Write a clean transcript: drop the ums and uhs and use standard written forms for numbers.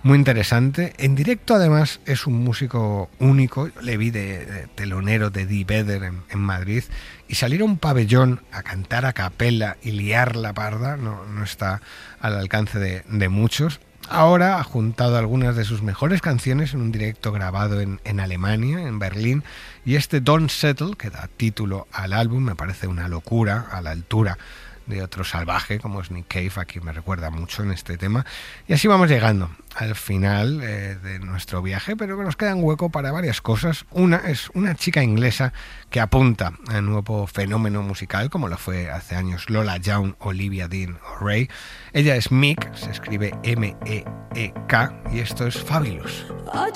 muy interesante. En directo, además, es un músico único. Yo le vi de telonero de Die Vedder en Madrid, y salir a un pabellón a cantar a capela y liar la parda no está al alcance de muchos. Ahora ha juntado algunas de sus mejores canciones en un directo grabado en Alemania, en Berlín, y este Don't Settle, que da título al álbum, me parece una locura, a la altura de otro salvaje como es Nick Cave, a quien me recuerda mucho en este tema. Y así vamos llegando al final de nuestro viaje, pero que nos queda un hueco para varias cosas. Una es una chica inglesa que apunta a un nuevo fenómeno musical, como lo fue hace años Lola Young, Olivia Dean o Ray. Ella es Meek, se escribe M-E-E-K, y esto es Fabulous.